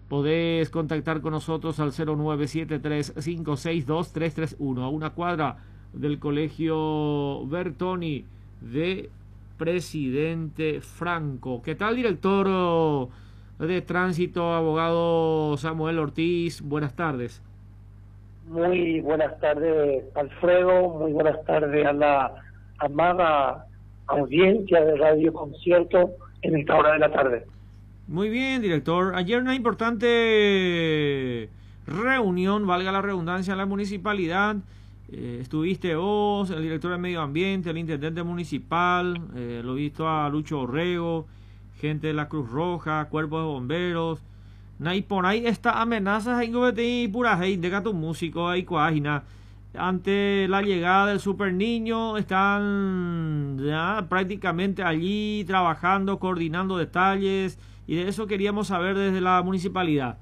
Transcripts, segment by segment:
Podés contactar con nosotros al 0973-562-331, a una cuadra del Colegio Bertoni de Presidente Franco. ¿Qué tal, director de tránsito, abogado Samuel Ortiz? Buenas tardes. Muy buenas tardes, Alfredo. Muy buenas tardes a la amada audiencia de Radio Concierto en esta hora de la tarde. Muy bien, director. Ayer una importante reunión, valga la redundancia, en la municipalidad. Estuviste vos, el director de Medio Ambiente, el intendente municipal, lo he visto a Lucho Orrego, gente de la Cruz Roja, cuerpos de bomberos. Y por ahí está amenazas y pura gente de tu músico ahí cuágina. Ante la llegada del Super Niño, están ya prácticamente allí trabajando, coordinando detalles, y de eso queríamos saber desde la municipalidad.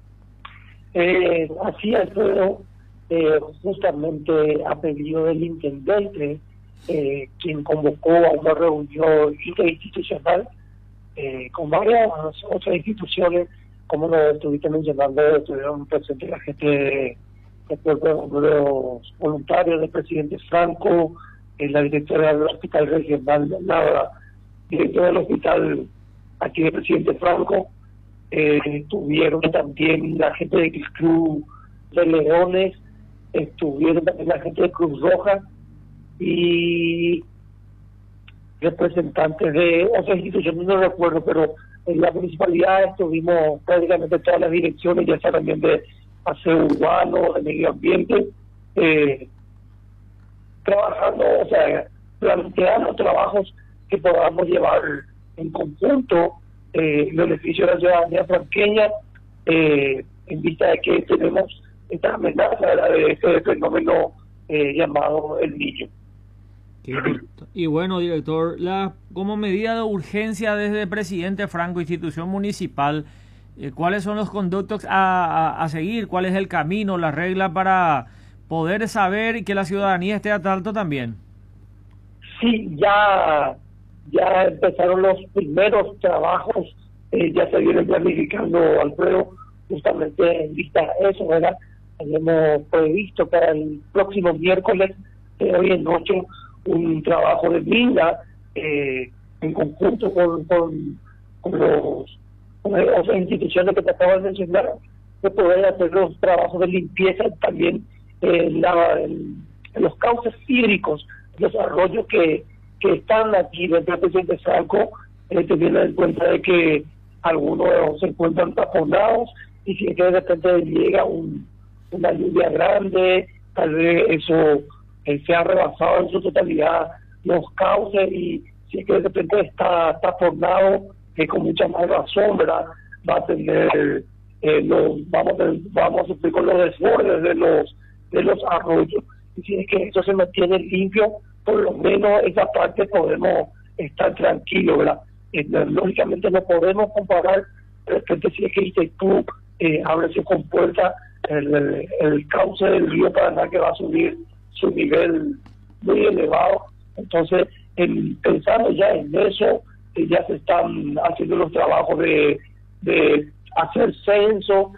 Así es, pero justamente a pedido del intendente, quien convocó a una reunión interinstitucional con varias otras instituciones, como lo estuviste mencionando, estuvieron presentes la gente de los voluntarios del presidente Franco, la directora del Hospital Regional, la directora del hospital aquí del presidente Franco, estuvieron también la gente de Cruz de Leones, estuvieron también la gente de Cruz Roja y representantes de otras instituciones, no recuerdo, pero en la municipalidad estuvimos prácticamente todas las direcciones, ya sea también de aseo urbano, de medio ambiente, trabajando, o sea, planteando trabajos que podamos llevar en conjunto en beneficio de la ciudadanía franqueña, en vista de que tenemos esta amenaza de este fenómeno llamado El Niño. Y bueno, director, como medida de urgencia desde Presidente Franco, institución municipal, ¿cuáles son los conductos a seguir? ¿Cuál es el camino, la regla para poder saber y que la ciudadanía esté al tanto también? Sí, ya empezaron los primeros trabajos, ya se vienen planificando, Alfredo, justamente en vista de eso, ¿verdad? Habíamos previsto para el próximo miércoles, hoy en noche, un trabajo de vida en conjunto con las otras instituciones que te acabo de mencionar, de poder hacer los trabajos de limpieza también en los cauces hídricos, los arroyos que están aquí dentro del presidente Franco, teniendo en cuenta de que algunos se encuentran taponados y si es que de repente llega una lluvia grande, tal vez eso se ha rebasado en su totalidad los cauces y si es que de repente está taponado, con mucha más razón, ¿verdad? Va a tener, vamos a sufrir con los desbordes de los arroyos. Y si es que eso se mantiene limpio, por lo menos esa parte podemos estar tranquilos, ¿verdad? Lógicamente no podemos comparar, de repente si es que Itaipú abre su compuerta, el cauce del río Paraná que va a subir su nivel muy elevado. Entonces, pensando ya en eso, ya se están haciendo los trabajos de hacer censo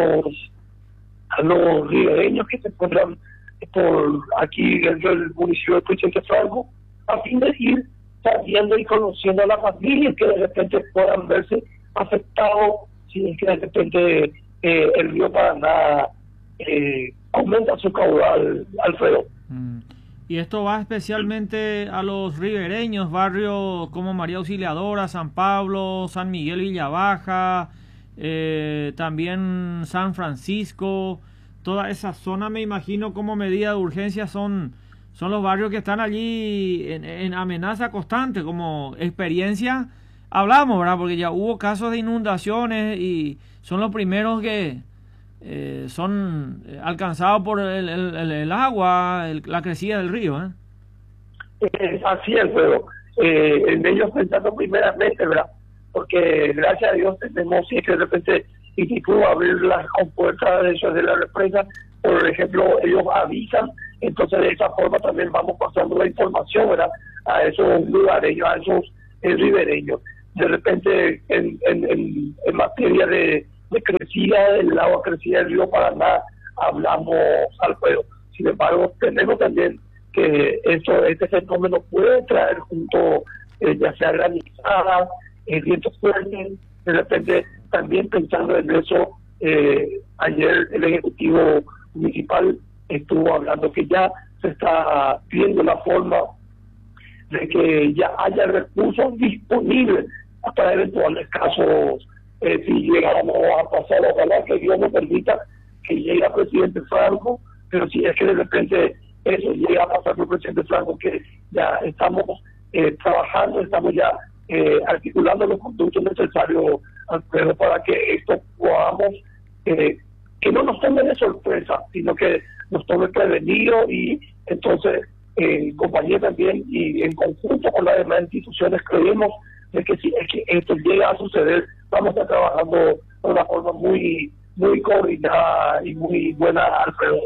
a los ribereños que se encuentran por aquí dentro del municipio de Presidente Franco, a fin de ir sabiendo y conociendo a las familias que de repente puedan verse afectados si es que de repente el río Paraná aumenta su caudal, Alfredo. Y esto va especialmente a los ribereños, barrios como María Auxiliadora, San Pablo, San Miguel Villabaja, también San Francisco, toda esa zona. Me imagino como medida de urgencia son los barrios que están allí en amenaza constante. Como experiencia hablamos, ¿verdad? Porque ya hubo casos de inundaciones y son los primeros que son alcanzados por el agua, la crecida del río, Así es, pero en ellos pensando primeramente, ¿verdad? Porque gracias a Dios tenemos, si es que de repente Itaipú abrir las compuertas de la represa, por ejemplo, ellos avisan, entonces de esa forma también vamos pasando la información, ¿verdad? A esos lugareños, a esos ribereños. De repente en materia de de crecida del agua, crecida del río Paraná, hablamos, Alfredo. Sin embargo, tenemos también que este fenómeno puede traer junto, ya sea granizadas, vientos fuertes, de repente también pensando en eso, ayer el Ejecutivo Municipal estuvo hablando que ya se está viendo la forma de que ya haya recursos disponibles para eventuales casos, si llegáramos a pasar, ojalá que Dios nos permita que llegue el presidente Franco, pero si es que de repente eso llega a pasar por el presidente Franco, que ya estamos trabajando, estamos ya articulando los conductos necesarios, Alfredo, para que esto podamos, que no nos tome de sorpresa, sino que nos tome prevenido y entonces en compañía también y en conjunto con las demás instituciones creemos de que si es que esto llega a suceder, vamos a estar trabajando de una forma muy coordinada y muy buena, Alfredo,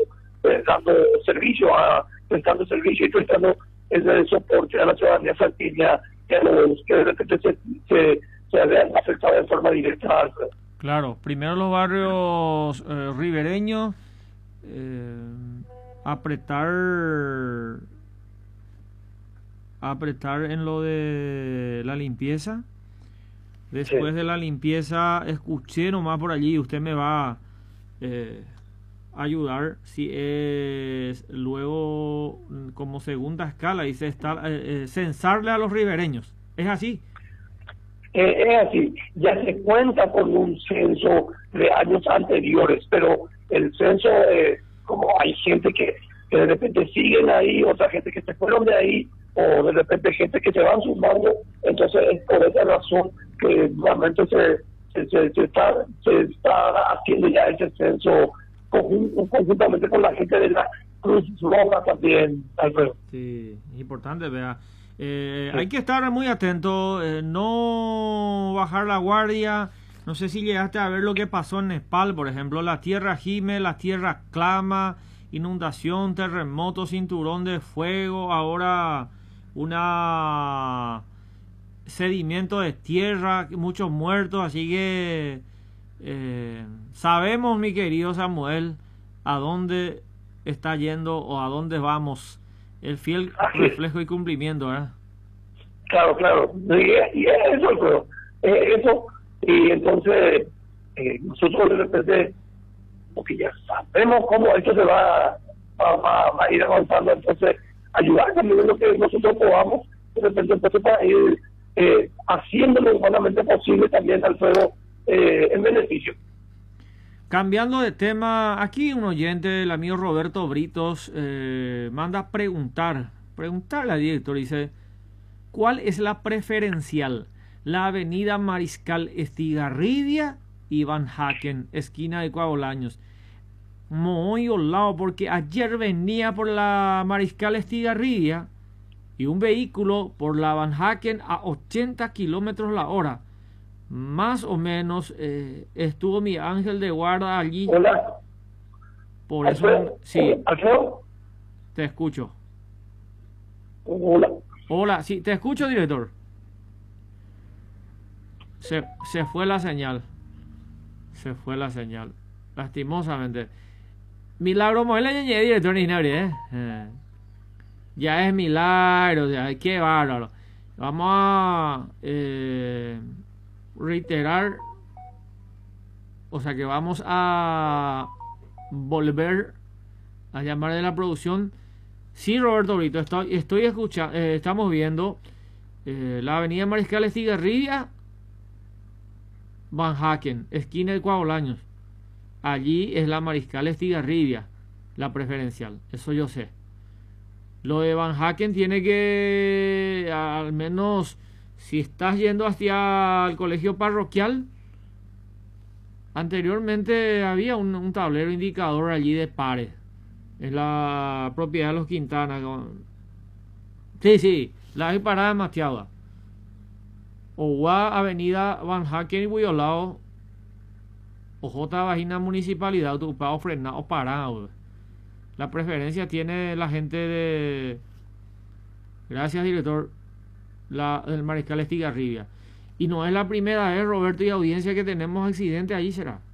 prestando servicio y prestando el soporte a la ciudadanía salteña que a los que de repente se vean afectados de forma directa, Alfredo. Claro, primero los barrios ribereños, apretar en lo de la limpieza. Después de la limpieza, escuché nomás por allí, usted me va a ayudar, si es luego como segunda escala, dice censarle a los ribereños. ¿Es así? Es así, ya se cuenta con un censo de años anteriores, pero el censo, como hay gente que de repente siguen ahí, otra gente que se fueron de ahí, o de repente gente que se van sumando, entonces es por esa razón que realmente se está haciendo ya ese censo conjuntamente con la gente de la Cruz Roja también, Alfredo. Sí, es importante, vea. Hay que estar muy atento, no bajar la guardia. No sé si llegaste a ver lo que pasó en Nepal, por ejemplo, la tierra gime, la tierra clama, inundación, terremoto, cinturón de fuego, ahora una sedimento de tierra, muchos muertos, así que sabemos, mi querido Samuel, a dónde está yendo o a dónde vamos. El fiel reflejo y cumplimiento, ¿verdad? Claro. Y eso, pero, eso, y entonces nosotros de repente, porque ya sabemos cómo esto se va a ir avanzando, entonces ayudar también en lo que nosotros podamos, de repente entonces para ir haciendo lo humanamente posible también, Alfredo, en beneficio. Cambiando de tema, aquí un oyente, el amigo Roberto Britos, manda preguntarle al director, dice, ¿cuál es la preferencial? La avenida Mariscal Estigarribia y Van Haken, esquina de Coabolaños. Muy holado, porque ayer venía por la Mariscal Estigarribia y un vehículo por la Van Haken a 80 kilómetros la hora. Más o menos estuvo mi ángel de guarda allí. Hola. Por eso, sí. ¿Alfredo? Te escucho. Hola, sí, te escucho, director. Se fue la señal. Lastimosamente. Milagro Moela director Inabri, ya es milagro, ya, qué bárbaro. Vamos a reiterar, o sea que vamos a volver a llamar de la producción. Sí, Roberto Brito, estoy escuchando, estamos viendo la avenida Mariscal Estigarribia, Van Haken, esquina de Coabolaños. Allí es la Mariscal Estigarribia, la preferencial, eso yo sé. Lo de Van Haken tiene que, al menos, si estás yendo hacia el colegio parroquial, anteriormente había un tablero indicador allí de pares. Es la propiedad de los Quintana. Sí, la parada de Matiagua. Owa, avenida Van Haken y Buyolao. Ojota, vagina municipalidad, ocupado, frenado, parado. La preferencia tiene la gente de... Gracias, director. Del Mariscal Estigarribia. Y no es la primera vez, Roberto y audiencia, que tenemos accidente ahí, será.